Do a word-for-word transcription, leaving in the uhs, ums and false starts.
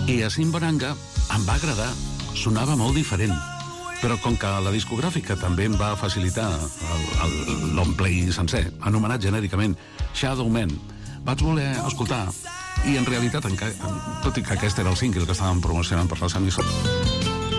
I a Simbaranga em va agradar, sonava molt diferent. Però com que la discogràfica també em va facilitar el long play sencer, anomenat genèricament Shadow Man, vaig voler escoltar, i en realitat, tot i que aquest era el single que estàvem promocionant per les emissores,